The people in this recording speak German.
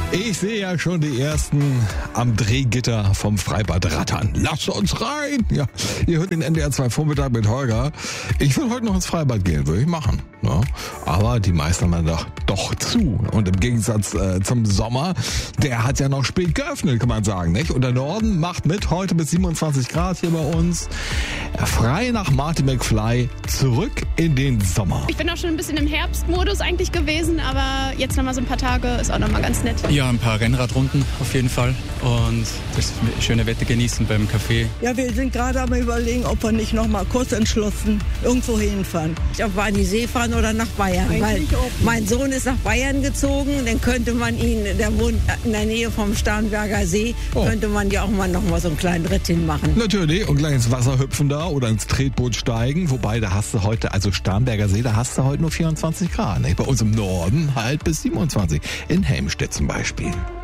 Ich sehe ja schon die ersten am Drehgitter vom Freibad rattern. Lass uns rein! Ja, ihr hört den NDR 2 Vormittag mit Holger. Ich will heute noch ins Freibad gehen, würde ich machen. Ja, aber die meisten haben doch zu. Und im Gegensatz zum Sommer, der hat ja noch spät geöffnet, kann man sagen, nicht? Und der Norden macht mit, heute bis 27 Grad hier bei uns. Frei nach Marty McFly, zurück in den Sommer. Ich bin auch schon ein bisschen im Herbstmodus eigentlich gewesen, aber jetzt nochmal so ein paar Tage ist auch nochmal ganz nett. Ja, ein paar Rennradrunden auf jeden Fall und das schöne Wetter genießen beim Café. Ja, wir sind gerade am Überlegen, ob wir nicht noch mal kurz entschlossen irgendwo hinfahren. Ob wir an die See fahren oder nach Bayern. Weil mein Sohn ist nach Bayern gezogen, dann könnte man ihn, der wohnt in der Nähe vom Starnberger See, könnte man ja auch mal noch mal so einen kleinen Ritt hinmachen. Natürlich, und gleich ins Wasser hüpfen da oder ins Tretboot steigen. Wobei, da hast du heute, also Starnberger See, da hast du heute nur 24 Grad. Nicht? Bei uns im Norden halt bis 27. In Helmstedt zum Beispiel.